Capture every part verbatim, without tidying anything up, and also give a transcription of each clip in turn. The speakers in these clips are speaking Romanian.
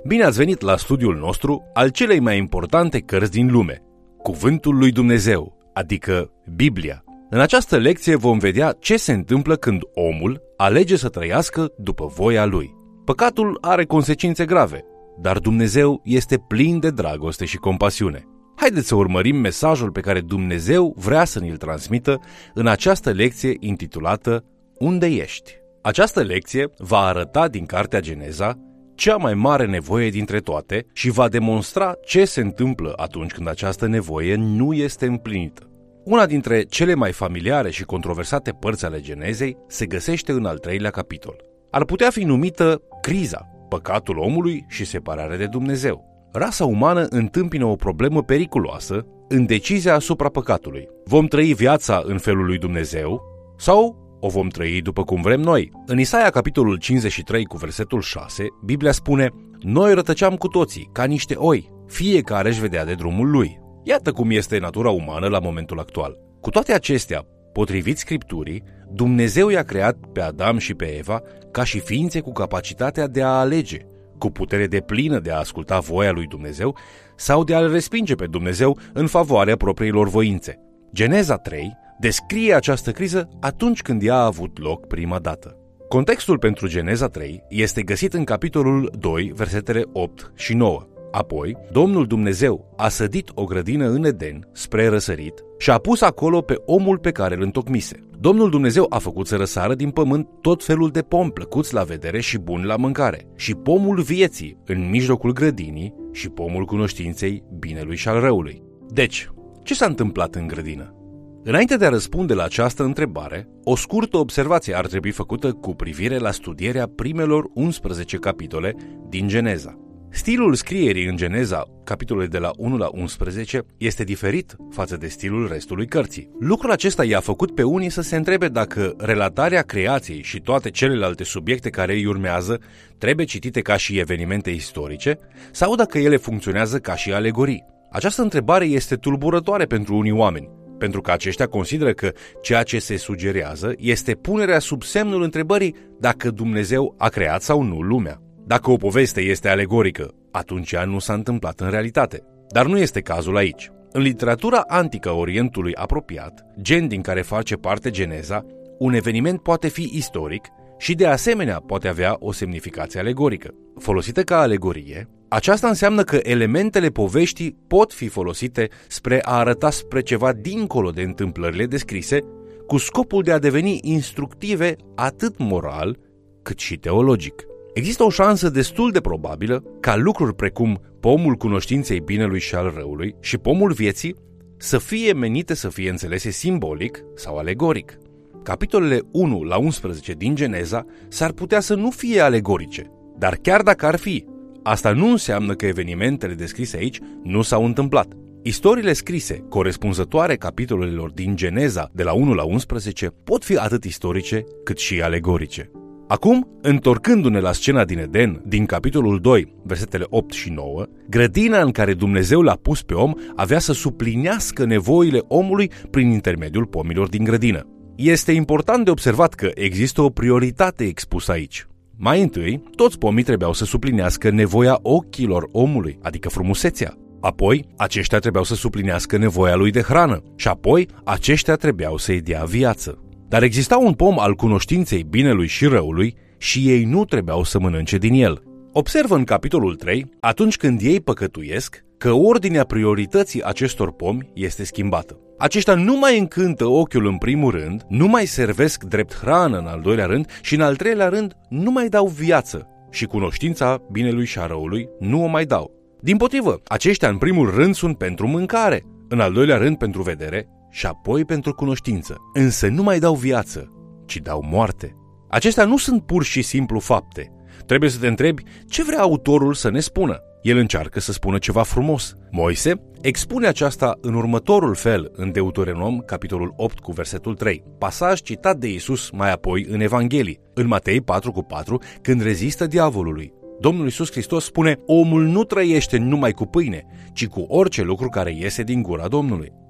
Bine ați venit la studiul nostru al celei mai importante cărți din lume, Cuvântul lui Dumnezeu, adică Biblia. În această lecție vom vedea ce se întâmplă când omul alege să trăiască după voia lui. Păcatul are consecințe grave, dar Dumnezeu este plin de dragoste și compasiune. Haideți să urmărim mesajul pe care Dumnezeu vrea să ni-l transmită în această lecție intitulată Unde ești? Această lecție va arăta din cartea Geneza cea mai mare nevoie dintre toate și va demonstra ce se întâmplă atunci când această nevoie nu este împlinită. Una dintre cele mai familiare și controversate părți ale Genezei se găsește în al treilea capitol. Ar putea fi numită criza, păcatul omului și separarea de Dumnezeu. Rasa umană întâmpină o problemă periculoasă în decizia asupra păcatului. Vom trăi viața în felul lui Dumnezeu sau o vom trăi după cum vrem noi? În Isaia, capitolul cincizeci și trei, cu versetul șase, Biblia spune: Noi rătăceam cu toții, ca niște oi, fiecare își vedea de drumul lui. Iată cum este natura umană la momentul actual. Cu toate acestea, potrivit Scripturii, Dumnezeu i-a creat pe Adam și pe Eva ca și ființe cu capacitatea de a alege, cu putere deplină de a asculta voia lui Dumnezeu sau de a-L respinge pe Dumnezeu în favoarea propriilor voințe. Geneza trei descrie această criză atunci când ea a avut loc prima dată. Contextul pentru Geneza trei este găsit în capitolul doi, versetele opt și nouă. Apoi, Domnul Dumnezeu a sădit o grădină în Eden, spre răsărit, și a pus acolo pe omul pe care îl întocmise. Domnul Dumnezeu a făcut să răsară din pământ tot felul de pomi plăcuți la vedere și buni la mâncare, și pomul vieții în mijlocul grădinii și pomul cunoștinței binelui și al răului. Deci, ce s-a întâmplat în grădină? Înainte de a răspunde la această întrebare, o scurtă observație ar trebui făcută cu privire la studierea primelor unsprezece capitole din Geneza. Stilul scrierii în Geneza, capitolele de la unu la unsprezece, este diferit față de stilul restului cărții. Lucrul acesta i-a făcut pe unii să se întrebe dacă relatarea creației și toate celelalte subiecte care îi urmează trebuie citite ca și evenimente istorice sau dacă ele funcționează ca și alegorii. Această întrebare este tulburătoare pentru unii oameni, pentru că aceștia consideră că ceea ce se sugerează este punerea sub semnul întrebării dacă Dumnezeu a creat sau nu lumea. Dacă o poveste este alegorică, atunci ea nu s-a întâmplat în realitate. Dar nu este cazul aici. În literatura antică a Orientului apropiat, gen din care face parte Geneza, un eveniment poate fi istoric și de asemenea poate avea o semnificație alegorică. Folosită ca alegorie, aceasta înseamnă că elementele poveștii pot fi folosite spre a arăta spre ceva dincolo de întâmplările descrise, cu scopul de a deveni instructive atât moral cât și teologic. Există o șansă destul de probabilă ca lucruri precum pomul cunoștinței binelui și al răului și pomul vieții să fie menite să fie înțelese simbolic sau alegoric. Capitolele unu la unsprezece din Geneza s-ar putea să nu fie alegorice, dar chiar dacă ar fi, asta nu înseamnă că evenimentele descrise aici nu s-au întâmplat. Istoriile scrise, corespunzătoare capitolelor din Geneza de la unu la unsprezece, pot fi atât istorice cât și alegorice. Acum, întorcându-ne la scena din Eden, din capitolul doi, versetele opt și nouă, grădina în care Dumnezeu l-a pus pe om avea să suplinească nevoile omului prin intermediul pomilor din grădină. Este important de observat că există o prioritate expusă aici. Mai întâi, toți pomii trebuiau să suplinească nevoia ochilor omului, adică frumusețea. Apoi, aceștia trebuiau să suplinească nevoia lui de hrană și apoi, aceștia trebuiau să-i dea viață. Dar exista un pom al cunoștinței binelui și răului și ei nu trebuiau să mănânce din el. Observă în capitolul trei, atunci când ei păcătuiesc, că ordinea priorității acestor pomi este schimbată. Aceștia nu mai încântă ochiul în primul rând, nu mai servesc drept hrană în al doilea rând și în al treilea rând nu mai dau viață și cunoștința binelui și a răului nu o mai dau. Dimpotrivă, aceștia în primul rând sunt pentru mâncare, în al doilea rând pentru vedere și apoi pentru cunoștință. Însă nu mai dau viață, ci dau moarte. Acestea nu sunt pur și simplu fapte. Trebuie să te întrebi ce vrea autorul să ne spună. El încearcă să spună ceva frumos. Moise expune aceasta în următorul fel în Deuteronom, capitolul opt cu versetul trei, pasaj citat de Iisus mai apoi în Evanghelii, în Matei patru cu patru, când rezistă diavolului. Domnul Iisus Hristos spune: omul nu trăiește numai cu pâine, ci cu orice lucru care iese din gura Domnului.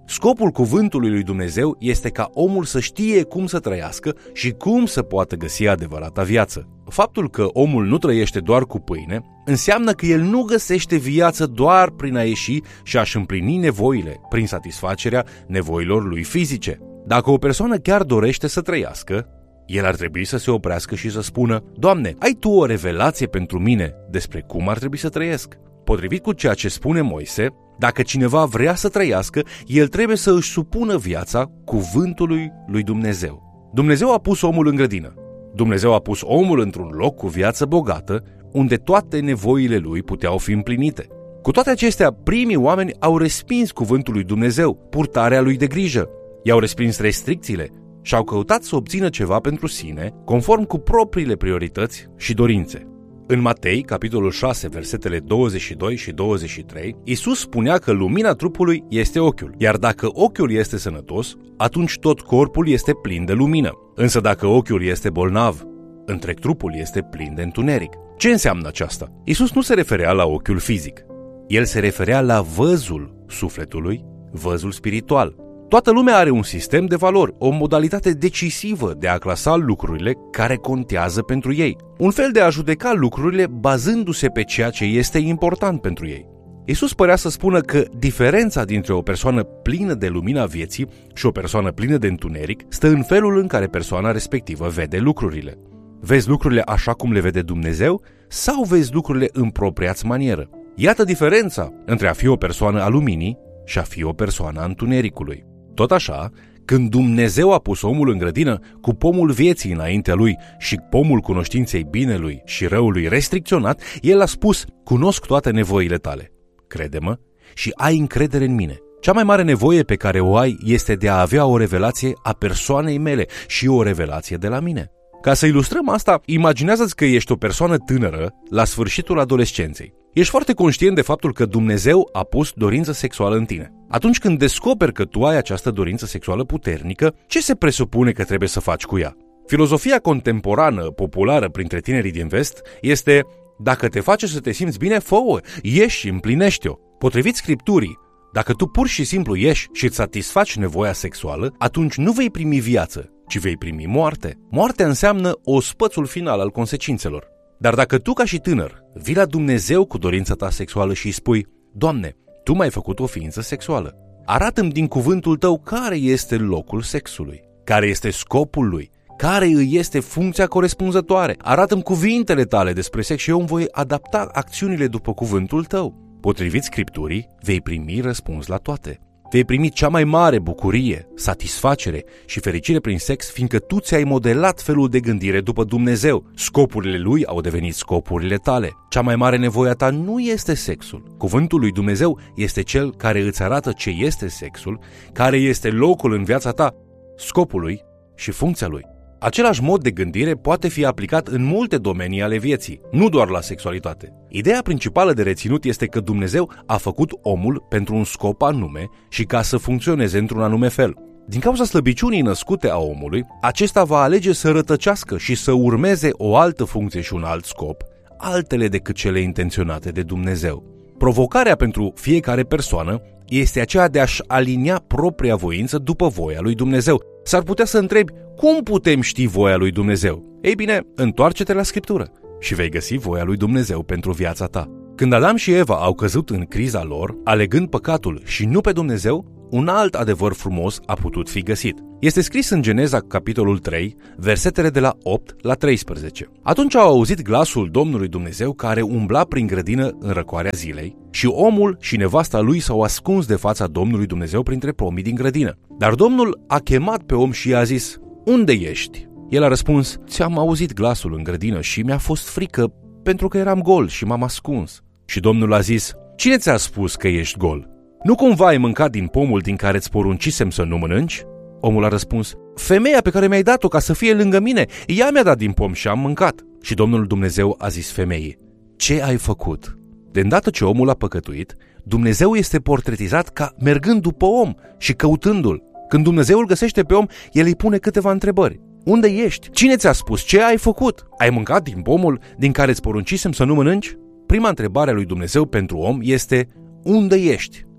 Scopul cuvântului lui Dumnezeu este ca omul să știe cum să trăiască și cum să poată găsi adevărata viață. Faptul că omul nu trăiește doar cu pâine înseamnă că el nu găsește viață doar prin a ieși și a-și împlini nevoile, prin satisfacerea nevoilor lui fizice. Dacă o persoană chiar dorește să trăiască, el ar trebui să se oprească și să spună: Doamne, ai Tu o revelație pentru mine despre cum ar trebui să trăiesc? Potrivit cu ceea ce spune Moise, dacă cineva vrea să trăiască, el trebuie să își supună viața cuvântului lui Dumnezeu. Dumnezeu a pus omul în grădină. Dumnezeu a pus omul într-un loc cu viață bogată, unde toate nevoile lui puteau fi împlinite. Cu toate acestea, primii oameni au respins cuvântul lui Dumnezeu, purtarea lui de grijă, i-au respins restricțiile și au căutat să obțină ceva pentru sine, conform cu propriile priorități și dorințe. În Matei, capitolul șase, versetele douăzeci și doi și douăzeci și trei, Iisus spunea că lumina trupului este ochiul, iar dacă ochiul este sănătos, atunci tot corpul este plin de lumină. Însă dacă ochiul este bolnav, întreg trupul este plin de întuneric. Ce înseamnă aceasta? Iisus nu se referea la ochiul fizic. El se referea la văzul sufletului, văzul spiritual. Toată lumea are un sistem de valori, o modalitate decisivă de a clasa lucrurile care contează pentru ei. Un fel de a judeca lucrurile bazându-se pe ceea ce este important pentru ei. Iisus părea să spună că diferența dintre o persoană plină de lumina vieții și o persoană plină de întuneric stă în felul în care persoana respectivă vede lucrurile. Vezi lucrurile așa cum le vede Dumnezeu sau vezi lucrurile în propria-ți manieră? Iată diferența între a fi o persoană a luminii și a fi o persoană a întunericului. Tot așa, când Dumnezeu a pus omul în grădină cu pomul vieții înaintea lui și pomul cunoștinței binelui și răului restricționat, El a spus: cunosc toate nevoile tale. Crede-mă și ai încredere în mine. Cea mai mare nevoie pe care o ai este de a avea o revelație a persoanei mele și o revelație de la mine. Ca să ilustrăm asta, imaginează-ți că ești o persoană tânără la sfârșitul adolescenței. Ești foarte conștient de faptul că Dumnezeu a pus dorință sexuală în tine. Atunci când descoperi că tu ai această dorință sexuală puternică, ce se presupune că trebuie să faci cu ea? Filozofia contemporană, populară printre tinerii din vest, este: dacă te face să te simți bine, fă-o, ieși și împlinește-o. Potrivit Scripturii, dacă tu pur și simplu ieși și îți satisfaci nevoia sexuală, atunci nu vei primi viață, ci vei primi moarte. Moartea înseamnă ospățul final al consecințelor. Dar dacă tu, ca și tânăr, vii la Dumnezeu cu dorința ta sexuală și îi spui: Doamne, Tu m-ai făcut o ființă sexuală, arată-mi din cuvântul Tău care este locul sexului, care este scopul lui, care îi este funcția corespunzătoare, arată-mi cuvintele Tale despre sex și eu îmi voi adapta acțiunile după cuvântul Tău. Potrivit Scripturii, vei primi răspuns la toate. Vei primi cea mai mare bucurie, satisfacere și fericire prin sex, fiindcă tu ți-ai modelat felul de gândire după Dumnezeu. Scopurile Lui au devenit scopurile tale. Cea mai mare nevoie a ta nu este sexul. Cuvântul lui Dumnezeu este cel care îți arată ce este sexul, care este locul în viața ta, scopul lui și funcția lui. Același mod de gândire poate fi aplicat în multe domenii ale vieții, nu doar la sexualitate. Ideea principală de reținut este că Dumnezeu a făcut omul pentru un scop anume și ca să funcționeze într-un anume fel. Din cauza slăbiciunii născute a omului, acesta va alege să rătăcească și să urmeze o altă funcție și un alt scop, altele decât cele intenționate de Dumnezeu. Provocarea pentru fiecare persoană este aceea de a-și alinia propria voință după voia lui Dumnezeu. S-ar putea să întrebi: cum putem ști voia lui Dumnezeu? Ei bine, întoarce-te la Scriptură și vei găsi voia lui Dumnezeu pentru viața ta. Când Adam și Eva au căzut în criza lor, alegând păcatul și nu pe Dumnezeu, un alt adevăr frumos a putut fi găsit. Este scris în Geneza, capitolul trei, versetele de la opt la treisprezece. Atunci au auzit glasul Domnului Dumnezeu care umbla prin grădină în răcoarea zilei și omul și nevasta lui s-au ascuns de fața Domnului Dumnezeu printre pomii din grădină. Dar Domnul a chemat pe om și i-a zis: unde ești? El a răspuns: ți-am auzit glasul în grădină și mi-a fost frică pentru că eram gol și m-am ascuns. Și Domnul a zis: cine ți-a spus că ești gol? Nu cumva ai mâncat din pomul din care îți poruncisem să nu mănânci? Omul a răspuns: femeia pe care mi-ai dat-o ca să fie lângă mine, ea mi-a dat din pom și am mâncat. Și Domnul Dumnezeu a zis femeii: ce ai făcut? De îndată ce omul a păcătuit, Dumnezeu este portretizat ca mergând după om și căutându-l. Când Dumnezeu îl găsește pe om, el îi pune câteva întrebări. Unde ești? Cine ți-a spus? Ce ai făcut? Ai mâncat din pomul din care îți poruncisem să nu mănânci? Prima întrebare a lui Dumnezeu pentru om este: unde ești?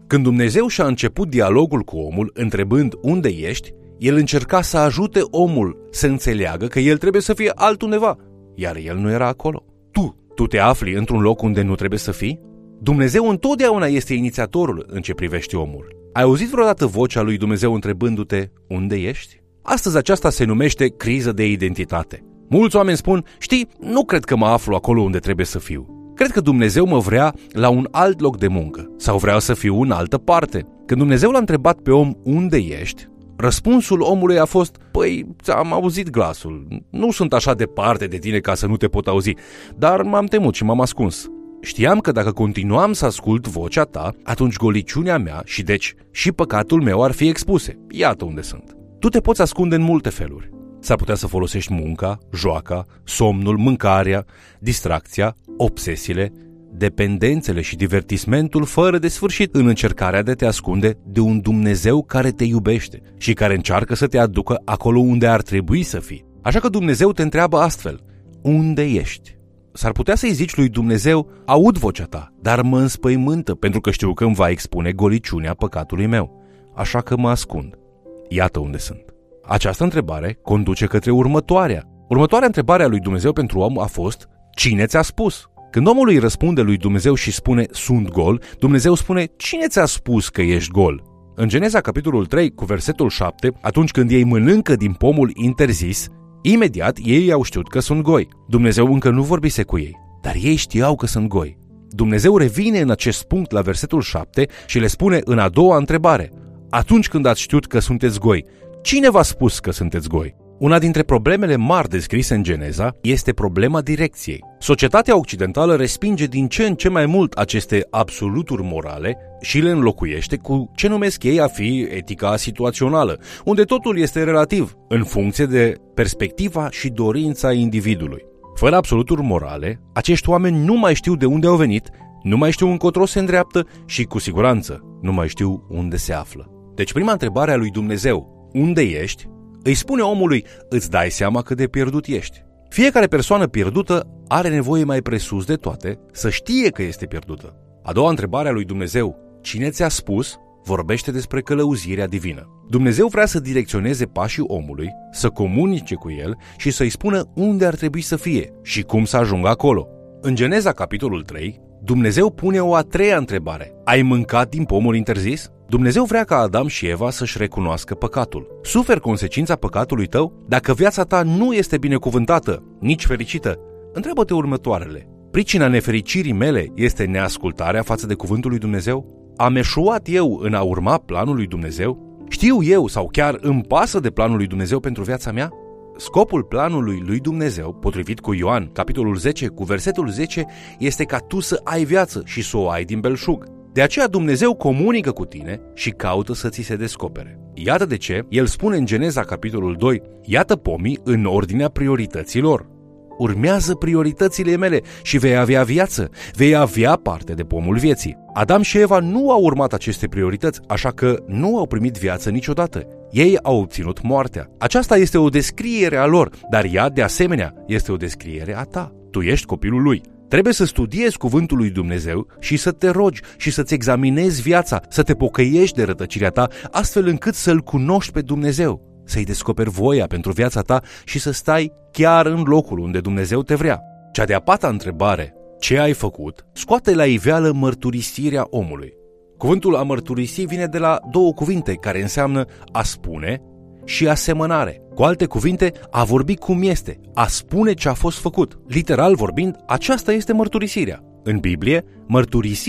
Când Dumnezeu și-a început dialogul cu omul, întrebând unde ești, el încerca să ajute omul să înțeleagă că el trebuie să fie altundeva, iar el nu era acolo. Tu, tu te afli într-un loc unde nu trebuie să fii? Dumnezeu întotdeauna este inițiatorul în ce privește omul. Ai auzit vreodată vocea lui Dumnezeu întrebându-te unde ești? Astăzi aceasta se numește criză de identitate. Mulți oameni spun, știi, nu cred că mă aflu acolo unde trebuie să fiu. Cred că Dumnezeu mă vrea la un alt loc de muncă sau vreau să fiu în altă parte. Când Dumnezeu l-a întrebat pe om unde ești, răspunsul omului a fost, păi, am auzit glasul, nu sunt așa departe de tine ca să nu te pot auzi, dar m-am temut și m-am ascuns. Știam că dacă continuam să ascult vocea ta, atunci goliciunea mea și deci și păcatul meu ar fi expuse. Iată unde sunt. Tu te poți ascunde în multe feluri. S-ar putea să folosești munca, joaca, somnul, mâncarea, distracția, obsesiile, dependențele și divertismentul fără de sfârșit în încercarea de a te ascunde de un Dumnezeu care te iubește și care încearcă să te aducă acolo unde ar trebui să fii. Așa că Dumnezeu te întreabă astfel, unde ești? S-ar putea să-i zici lui Dumnezeu, aud vocea ta, dar mă înspăimântă pentru că știu că îmi va expune goliciunea păcatului meu, așa că mă ascund. Iată unde sunt. Această întrebare conduce către următoarea. Următoarea întrebare a lui Dumnezeu pentru om a fost, cine ți-a spus? Când omul îi răspunde lui Dumnezeu și spune, sunt gol, Dumnezeu spune, cine ți-a spus că ești gol? În Geneza, capitolul trei, cu versetul șapte, atunci când ei mănâncă din pomul interzis, imediat ei au știut că sunt goi. Dumnezeu încă nu vorbise cu ei, dar ei știau că sunt goi. Dumnezeu revine în acest punct la versetul șapte și le spune în a doua întrebare, atunci când ați știut că sunteți goi, cine v-a spus că sunteți goi? Una dintre problemele mari descrise în Geneza este problema direcției. Societatea occidentală respinge din ce în ce mai mult aceste absoluturi morale și le înlocuiește cu ce numesc ei a fi etica situațională, unde totul este relativ, în funcție de perspectiva și dorința individului. Fără absoluturi morale, acești oameni nu mai știu de unde au venit, nu mai știu încotro se îndreaptă și, cu siguranță, nu mai știu unde se află. Deci prima întrebare a lui Dumnezeu, unde ești? Îi spune omului, îți dai seama cât de pierdut ești. Fiecare persoană pierdută are nevoie mai presus de toate să știe că este pierdută. A doua întrebare a lui Dumnezeu, cine ți-a spus, vorbește despre călăuzirea divină. Dumnezeu vrea să direcționeze pașii omului, să comunice cu el și să-i spună unde ar trebui să fie și cum să ajungă acolo. În Geneza, capitolul trei, Dumnezeu pune o a treia întrebare. Ai mâncat din pomul interzis? Dumnezeu vrea ca Adam și Eva să-și recunoască păcatul. Suferi consecința păcatului tău? Dacă viața ta nu este binecuvântată, nici fericită, întreabă-te următoarele. Pricina nefericirii mele este neascultarea față de cuvântul lui Dumnezeu? Am eșuat eu în a urma planul lui Dumnezeu? Știu eu sau chiar îmi pasă de planul lui Dumnezeu pentru viața mea? Scopul planului lui Dumnezeu, potrivit cu Ioan, capitolul zece, cu versetul zece, este ca tu să ai viață și să o ai din belșug. De aceea Dumnezeu comunică cu tine și caută să ți se descopere. Iată de ce El spune în Geneza, capitolul doi, iată pomii în ordinea priorităților. Urmează prioritățile mele și vei avea viață, vei avea parte de pomul vieții. Adam și Eva nu au urmat aceste priorități, așa că nu au primit viață niciodată. Ei au obținut moartea. Aceasta este o descriere a lor, dar ea, de asemenea, este o descriere a ta. Tu ești copilul lui. Trebuie să studiezi cuvântul lui Dumnezeu și să te rogi și să-ți examinezi viața, să te pocăiești de rătăcirea ta, astfel încât să-L cunoști pe Dumnezeu, să-i descoperi voia pentru viața ta și să stai chiar în locul unde Dumnezeu te vrea. Cea de-a patra întrebare, ce ai făcut, scoate la iveală mărturisirea omului. Cuvântul a mărturisi vine de la două cuvinte care înseamnă a spune și asemănare. Cu alte cuvinte, a vorbi cum este, a spune ce a fost făcut. Literal vorbind, aceasta este mărturisirea. În Biblie, mărturisirea